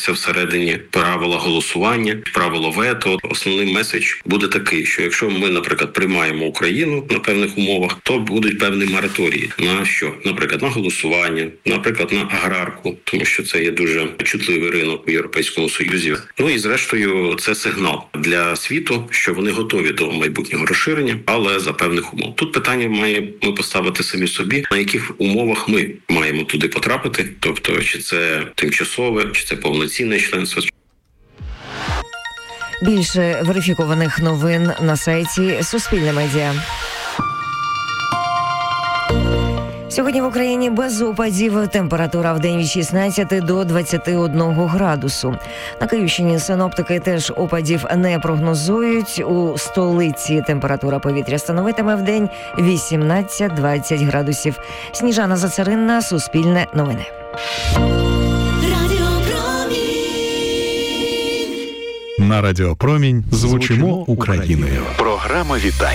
залишатися всередині правила голосування, правила вето. Основний меседж буде такий, що якщо ми, наприклад, приймаємо Україну на певних умовах, то будуть певні мораторії на що? Наприклад, на голосування, наприклад, на аграрку, тому що це є дуже чутливий ринок у Європейському Союзі. Ну і зрештою це сигнал для світу, що вони готові до майбутнього розширення, але за певних умов. Тут питання маємо поставити самі собі, на яких умовах ми маємо туди потрапити, тобто чи це тимчасове, чи це повноцінне членство. Більше верифікованих новин на сайті Суспільне медіа. Сьогодні в Україні без опадів, температура вдень від 16 до 21 градусу. На Київщині синоптики теж опадів не прогнозують. У столиці температура повітря становитиме вдень 18-20 градусів. Сніжана Зацаринна, Суспільне новини. На Радіо Промінь звучимо Україною. Програма вітань.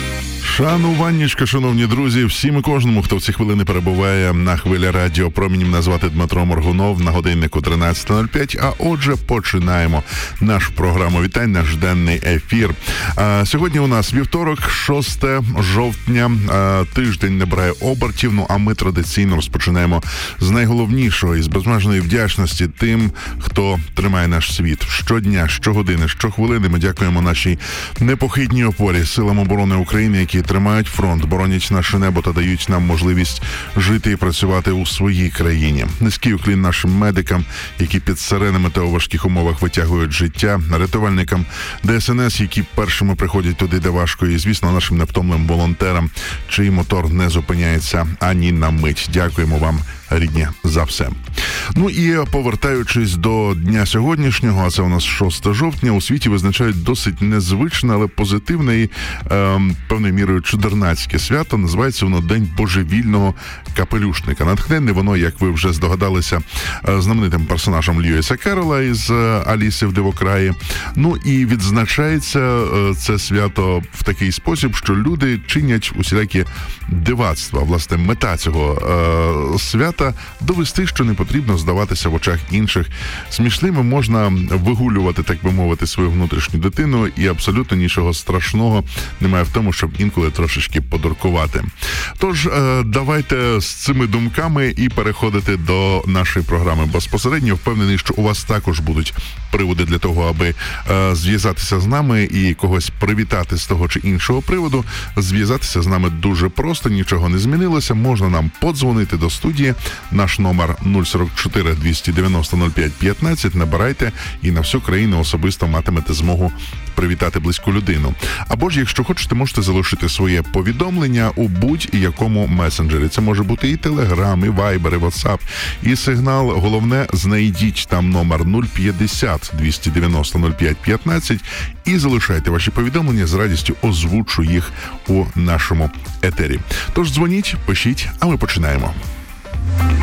Шануваннячка, шановні друзі, всім і кожному, хто в ці хвилини перебуває на хвилі Радіо Промінь. Мене звати Дмитро Моргунов, на годиннику 13:05. А отже, починаємо нашу програму вітань, наш денний ефір. Сьогодні у нас вівторок, 6 жовтня. Тиждень набирає обертів, а ми традиційно розпочинаємо з найголовнішого і з безмежної вдячності тим, хто тримає наш світ. Щодня, щогодини, щохвилини ми дякуємо нашій непохитній опорі, силам оборони України, які тримають фронт, боронять наше небо та дають нам можливість жити і працювати у своїй країні. Низький уклін нашим медикам, які під сиренами та у важких умовах витягують життя, рятувальникам ДСНС, які першими приходять туди, де важко, і, звісно, нашим невтомним волонтерам, чий мотор не зупиняється ані на мить. Дякуємо вам, рідні, за все. Ну і повертаючись до дня сьогоднішнього, а це у нас 6 жовтня, у світі визначають досить незвичне, але позитивне і певною мірою чудернацьке свято. Називається воно День божевільного капелюшника. Натхненне воно, як ви вже здогадалися, знаменитим персонажем Льюіса Керрола із Аліси в Дивокраї. Ну і відзначається це свято в такий спосіб, що люди чинять усілякі дивацтва. Власне, мета цього свята – довести, що не потрібно здаватися в очах інших смішними. Можна вигулювати, так би мовити, свою внутрішню дитину, і абсолютно нічого страшного немає в тому, щоб інколи трошечки подуркувати. Тож, давайте з цими думками і переходити до нашої програми. Безпосередньо впевнений, що у вас також будуть приводи для того, аби зв'язатися з нами і когось привітати з того чи іншого приводу. Зв'язатися з нами дуже просто, нічого не змінилося. Можна нам подзвонити до студії. Наш номер 044 290 05 15. Набирайте і на всю країну особисто матимете змогу привітати близьку людину. Або ж, якщо хочете, можете залишити своє повідомлення у будь-якому месенджері. Це може бути і Telegram, і Viber, і WhatsApp, і Сигнал. Головне, знайдіть там номер 050 290 05 15 і залишайте ваші повідомлення, з радістю озвучу їх у нашому етері. Тож дзвоніть, пишіть, а ми починаємо.